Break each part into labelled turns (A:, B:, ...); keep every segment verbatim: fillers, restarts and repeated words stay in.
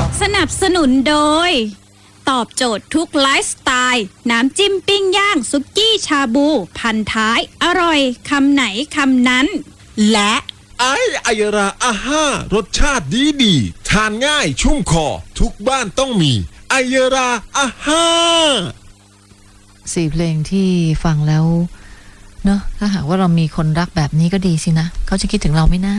A: สนับสนุนโดยตอบโจทย์ทุกไลฟ์สไตล์น้ำจิ้มปิ้งย่างซุกี้ชาบูพันท้ายอร่อยคำไหนคำนั้นและ
B: ไอไอยราอาห้ารสชาติดีดีทานง่ายชุ่มคอทุกบ้านต้องมีไอยราอาห้า
C: สี่เพลงที่ฟังแล้วเนอะถ้าหากว่าเรามีคนรักแบบนี้ก็ดีสินะเขาจะคิดถึงเราไหมนะ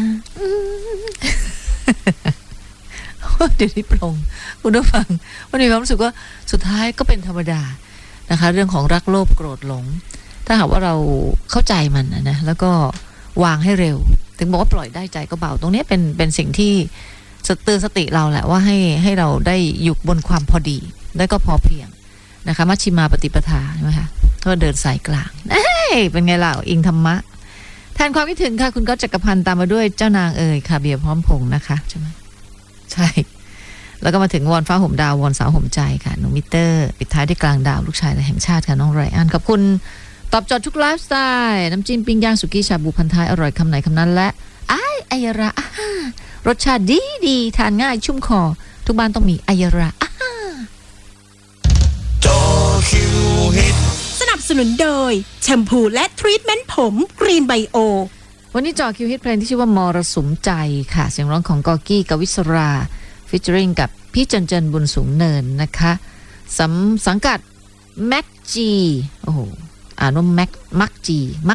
C: เดี๋ยวนี้ปรงคุณผู้ฟังวันนี้ผมรู้สึกว่าสุดท้ายก็เป็นธรรมดานะคะเรื่องของรักโลภโกรธหลงถ้าหากว่าเราเข้าใจมันนะแล้วก็วางให้เร็วถึงบอกว่าปล่อยได้ใจก็เบาตรงนี้เป็นเป็นสิ่งที่เตือนสติเราแหละว่าให้ให้เราได้อยู่บนความพอดีและก็พอเพียงนะคะมัชฌิมาปฏิปทาใช่ไหมคะก็เดินสายกลางเอ้ยเป็นไงล่ะอิงธรรมะแทนความคิดถึงค่ะคุณก็จักรพันธ์ตามมาด้วยเจ้านางเอ๋ยค่ะเบียร์พร้อมพงษ์นะคะใช่ไหมใช่แล้วก็มาถึงวอนฟ้าห่มดาววอนสาวห่มใจค่ะหนูมิเตอร์ปิดท้ายด้วยกลางดาวลูกชายแห่งชาติค่ะน้องไรอันขอบคุณตอบโจทย์ทุกไลฟ์สไตล์น้ำจิ้มปิ้งย่างสุกี้ชาบูพันท้ายอร่อยคำไหนคำนั้นและไอไอยระรสชาติดีดีทานง่ายชุ่มคอทุกบ้านต้องมีไอยระ
D: จอคิวฮิต
A: สนับสนุนโดยแชมพูและทรีทเมนต์ผมกรีนไบโอ
C: วันนี้จอคิวฮิตเพลงที่ชื่อว่ามรสุมใจค่ะเสียงร้องของกอกี้กวิศราฟิชเชอริงกับพี่เจนเจนบุญสูงเนินนะคะสังกัดแม็กจีโอ้โหอ่านว่าแม็กมักจี